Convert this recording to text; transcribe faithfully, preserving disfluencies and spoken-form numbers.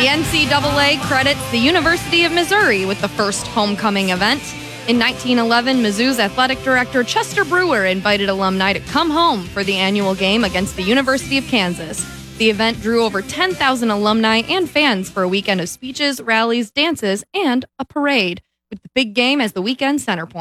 The N C double A credits the University of Missouri with the first homecoming event. In nineteen eleven, Mizzou's athletic director Chester Brewer invited alumni to come home for the annual game against the University of Kansas. The event drew over ten thousand alumni and fans for a weekend of speeches, rallies, dances, and a parade, with the big game as the weekend center point.